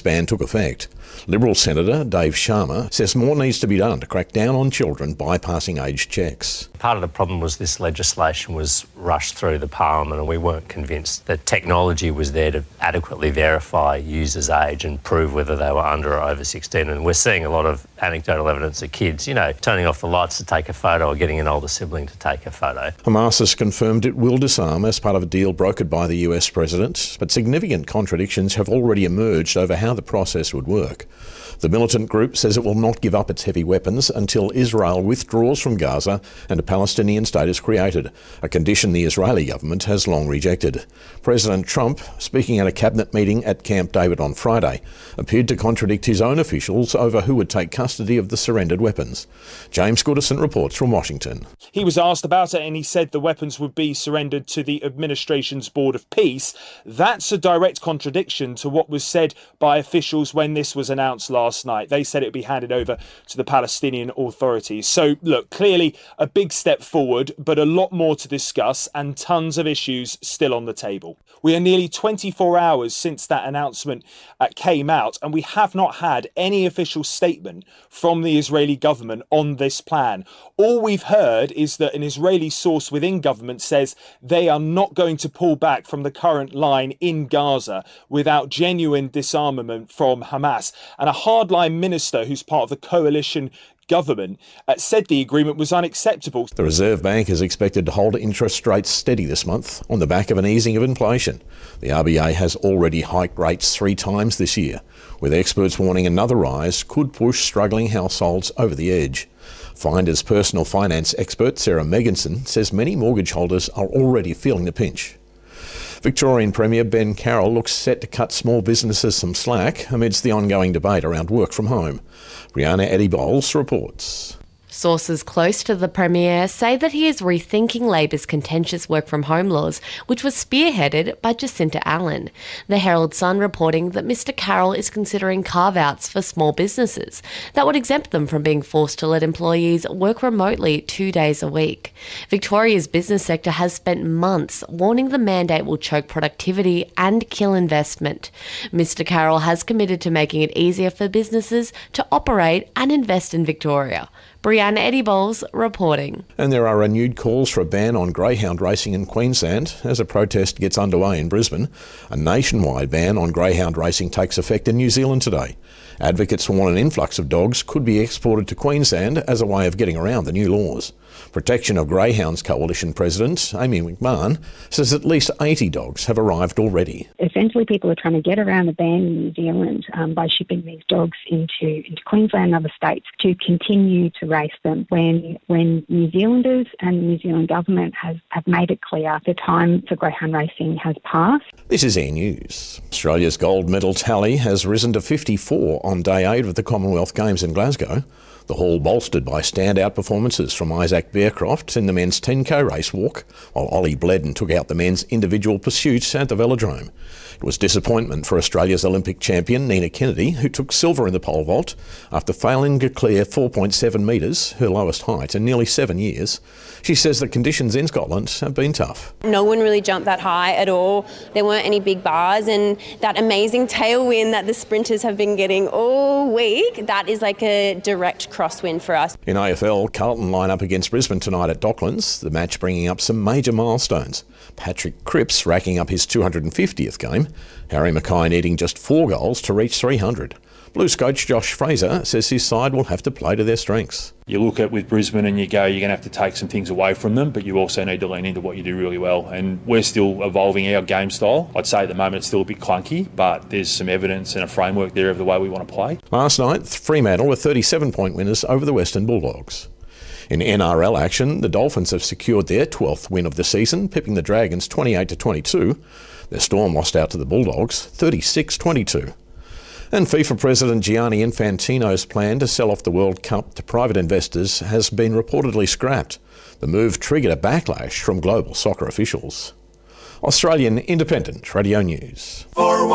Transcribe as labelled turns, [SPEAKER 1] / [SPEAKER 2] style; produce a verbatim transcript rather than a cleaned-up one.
[SPEAKER 1] ban took effect. Liberal Senator Dave Sharma says more needs to be done to crack down on children bypassing age checks.
[SPEAKER 2] Part of the problem was this legislation was rushed through the parliament and we weren't convinced that technology was there to adequately verify users' age and prove whether they were under or over sixteen. And we're seeing a lot of anecdotal evidence of kids, you know, turning off the lights to take a photo or getting an older sibling to take a photo.
[SPEAKER 1] Hamas has confirmed it will disarm as part of a deal brokered by the U S president, but significant contradictions have already emerged over how the process would work. The militant group says it will not give up its heavy weapons until Israel withdraws from Gaza and a Palestinian state is created, a condition the Israeli government has long rejected. President Trump, speaking at a cabinet meeting at Camp David on Friday, appeared to contradict his own officials over who would take custody of the surrendered weapons. James Goodison reports from Washington.
[SPEAKER 3] He was asked about it and he said the weapons would be surrendered to the administration's Board of Peace. That's a direct contradiction to what was said by officials when this was announced last Last night. They said it would be handed over to the Palestinian authorities. So, look, clearly a big step forward, but a lot more to discuss and tons of issues still on the table. We are nearly twenty-four hours since that announcement uh, came out, and we have not had any official statement from the Israeli government on this plan. All we've heard is that an Israeli source within government says they are not going to pull back from the current line in Gaza without genuine disarmament from Hamas. And a hardline minister who's part of the coalition government uh, said the agreement was unacceptable.
[SPEAKER 1] The Reserve Bank is expected to hold interest rates steady this month on the back of an easing of inflation. The R B A has already hiked rates three times this year, with experts warning another rise could push struggling households over the edge. Finder's personal finance expert Sarah Megginson says many mortgage holders are already feeling the pinch. Victorian Premier Ben Carroll looks set to cut small businesses some slack amidst the ongoing debate around work from home. Brianna Eddie-Bowles reports.
[SPEAKER 4] Sources close to the Premier say that he is rethinking Labor's contentious work-from-home laws, which was spearheaded by Jacinta Allen. The Herald Sun reporting that Mr Carroll is considering carve-outs for small businesses that would exempt them from being forced to let employees work remotely two days a week. Victoria's business sector has spent months warning the mandate will choke productivity and kill investment. Mr Carroll has committed to making it easier for businesses to operate and invest in Victoria. Brianna Eddie-Bowles reporting.
[SPEAKER 1] And there are renewed calls for a ban on greyhound racing in Queensland as a protest gets underway in Brisbane. A nationwide ban on greyhound racing takes effect in New Zealand today. Advocates want an influx of dogs could be exported to Queensland as a way of getting around the new laws. Protection of Greyhounds Coalition President Amy McMahon says at least eighty dogs have arrived already.
[SPEAKER 5] Essentially, people are trying to get around the ban in New Zealand um, by shipping these dogs into, into Queensland and other states to continue to race them when when New Zealanders and the New Zealand government has have made it clear the time for greyhound racing has passed.
[SPEAKER 1] This is Air News. Australia's gold medal tally has risen to fifty-four on day eight of the Commonwealth Games in Glasgow. The haul bolstered by standout performances from Isaac Bearcroft in the men's ten K race walk, while Ollie Bledden took out the men's individual pursuit at the velodrome. It was disappointment for Australia's Olympic champion Nina Kennedy, who took silver in the pole vault after failing to clear four point seven metres, her lowest height in nearly seven years. She says the conditions in Scotland have been tough.
[SPEAKER 6] No one really jumped that high at all. There weren't any big bars, and that amazing tailwind that the sprinters have been getting all week, that is like a direct crosswind for us.
[SPEAKER 1] In A F L, Carlton line up against Brisbane tonight at Docklands, the match bringing up some major milestones. Patrick Cripps racking up his two hundred fiftieth game, Harry Mackay needing just four goals to reach three hundred. Blues coach Josh Fraser says his side will have to play to their strengths.
[SPEAKER 7] You look at with Brisbane and you go, you're going to have to take some things away from them, but you also need to lean into what you do really well. And we're still evolving our game style. I'd say at the moment it's still a bit clunky, but there's some evidence and a framework there of the way we want to play.
[SPEAKER 1] Last night, Fremantle were thirty-seven point winners over the Western Bulldogs. In N R L action, the Dolphins have secured their twelfth win of the season, pipping the Dragons twenty-eight to twenty-two. Their Storm lost out to the Bulldogs thirty-six twenty-two. And FIFA President Gianni Infantino's plan to sell off the World Cup to private investors has been reportedly scrapped. The move triggered a backlash from global soccer officials. Australian Independent Radio News. For